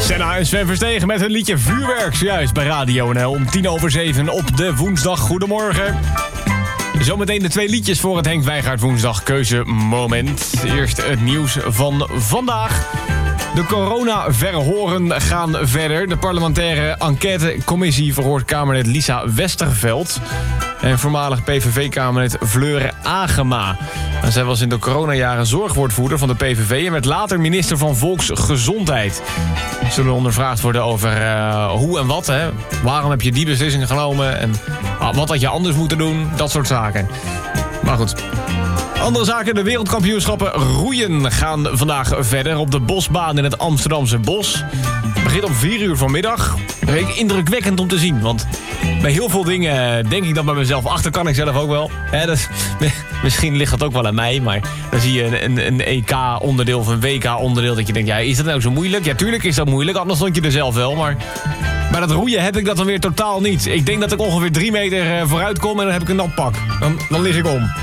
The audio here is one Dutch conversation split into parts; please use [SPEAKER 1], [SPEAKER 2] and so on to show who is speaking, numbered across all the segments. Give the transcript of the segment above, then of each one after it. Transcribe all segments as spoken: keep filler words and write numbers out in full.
[SPEAKER 1] Senna en Sven Verstegen met hun liedje Vuurwerk. Juist bij Radio N L om tien over zeven op de woensdag. Goedemorgen. Zometeen de twee liedjes voor het Henk Wijngaard woensdag keuzemoment. Eerst het nieuws van vandaag. De coronaverhoren gaan verder. De parlementaire enquêtecommissie verhoort Kamerlid Lisa Westerveld en voormalig P V V-Kamerlid Fleur Agema. En zij was in de coronajaren zorgwoordvoerder van de P V V en werd later minister van Volksgezondheid. Ze zullen ondervraagd worden over uh, hoe en wat. Hè? Waarom heb je die beslissing genomen en uh, wat had je anders moeten doen? Dat soort zaken. Maar goed. Andere zaken, de wereldkampioenschappen roeien gaan vandaag verder op de bosbaan in het Amsterdamse Bos. Het begint om vier uur vanmiddag. Dat is indrukwekkend om te zien, want bij heel veel dingen denk ik dan bij mezelf, achter kan ik zelf ook wel. Hè, dat, misschien ligt dat ook wel aan mij, maar dan zie je een, een, een E K-onderdeel of een W K-onderdeel dat je denkt, ja, is dat nou zo moeilijk? Ja, tuurlijk is dat moeilijk, anders stond je er zelf wel, maar bij dat roeien heb ik dat dan weer totaal niet. Ik denk dat ik ongeveer drie meter vooruit kom en dan heb ik een nat pak. Dan, dan lig ik om.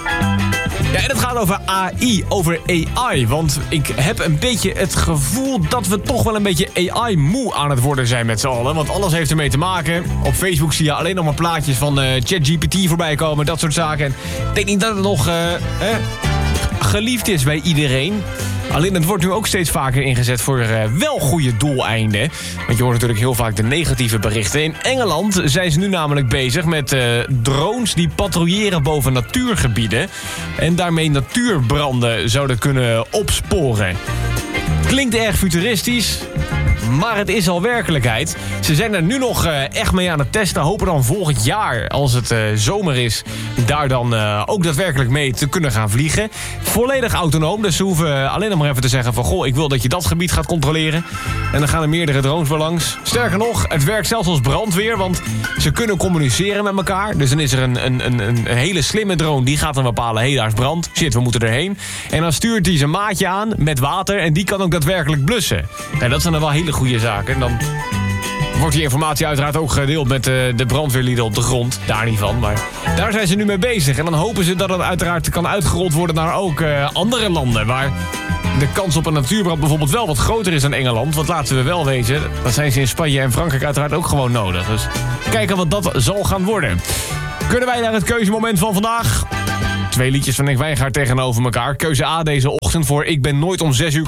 [SPEAKER 1] Ja, en het gaat over A I, over A I. Want ik heb een beetje het gevoel dat we toch wel een beetje A I-moe aan het worden zijn met z'n allen. Want alles heeft ermee te maken. Op Facebook zie je alleen nog maar plaatjes van uh, ChatGPT voorbij komen, dat soort zaken. En ik denk niet dat het nog uh, eh, geliefd is bij iedereen. Alleen het wordt nu ook steeds vaker ingezet voor uh, wel goede doeleinden. Want je hoort natuurlijk heel vaak de negatieve berichten. In Engeland zijn ze nu namelijk bezig met uh, drones die patrouilleren boven natuurgebieden. En daarmee natuurbranden zouden kunnen opsporen. Klinkt erg futuristisch, maar het is al werkelijkheid. Ze zijn er nu nog uh, echt mee aan het testen. Hopen dan volgend jaar, als het uh, zomer is, daar dan uh, ook daadwerkelijk mee te kunnen gaan vliegen. Volledig autonoom, dus ze hoeven alleen nog maar even te zeggen van, goh, ik wil dat je dat gebied gaat controleren. En dan gaan er meerdere drones wel langs. Sterker nog, het werkt zelfs als brandweer, want ze kunnen communiceren met elkaar. Dus dan is er een, een, een, een hele slimme drone, die gaat dan bepalen, hé, daar is brand. Shit, we moeten erheen. En dan stuurt hij zijn maatje aan met water en die kan ook daadwerkelijk blussen. En dat zijn dan wel hele goede zaken. Dan wordt die informatie uiteraard ook gedeeld met de, de brandweerlieden op de grond. Daar niet van, maar daar zijn ze nu mee bezig. En dan hopen ze dat het uiteraard kan uitgerold worden naar ook uh, andere landen, waar de kans op een natuurbrand bijvoorbeeld wel wat groter is dan Engeland. Want laten we wel wezen, dat zijn ze in Spanje en Frankrijk uiteraard ook gewoon nodig. Dus kijken wat dat zal gaan worden. Kunnen wij naar het keuzemoment van vandaag? Twee liedjes van Henk Wijngaard tegenover elkaar. Keuze A deze ochtend voor Ik ben nooit om zes uur